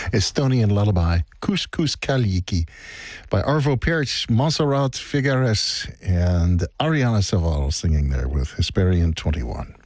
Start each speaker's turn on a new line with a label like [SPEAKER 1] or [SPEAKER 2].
[SPEAKER 1] Estonian lullaby, Couscous Kaliki, by Arvo Pärt, Montserrat Figueres, and Ariana Saval singing there with Hesperian 21.